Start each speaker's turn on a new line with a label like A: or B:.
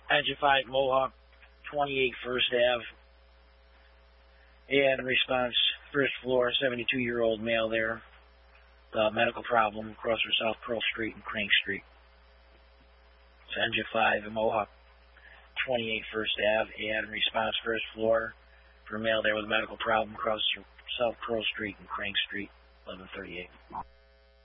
A: Engine 5 Mohawk, 28 First Ave. And response, first floor, 72-year-old male there. Medical problem across from South Pearl Street and Crank Street. It's Engine 5 Mohawk, 28 First Ave. And response, first floor for a male there with a medical problem across from South Pearl Street and Crank Street, 1138.